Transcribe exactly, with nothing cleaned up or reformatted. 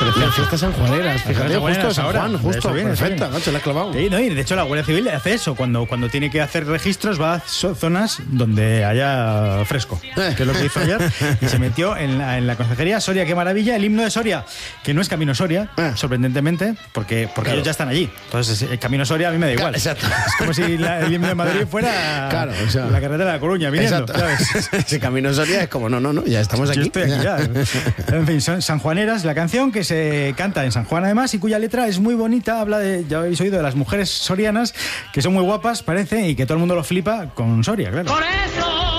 Las fiestas sanjuaneras, fíjate, justo San ahora. Juan, justo, Bien, perfecta, macho, la has clavado. Sí, no, y de hecho la Guardia Civil hace eso, cuando, cuando tiene que hacer registros va a so- zonas donde haya fresco, que es lo que hizo ayer, y se metió en la, en la Consejería Soria, qué maravilla, el himno de Soria, que no es Camino Soria, Ah. sorprendentemente, porque, porque Claro. ellos ya están allí. Entonces, el Camino Soria a mí me da igual. Exacto. Es como si la, el himno de Madrid fuera Claro, o sea, la carretera de La Coruña, viniendo, Exacto. ¿sabes? Ese Camino Soria es como, no, no, no, ya estamos Yo aquí. estoy aquí ya. En fin, son sanjuaneras, la canción que se canta en San Juan además y cuya letra es muy bonita, habla de, ya habéis oído, de las mujeres sorianas que son muy guapas, parece, y que todo el mundo lo flipa con Soria, claro. Por eso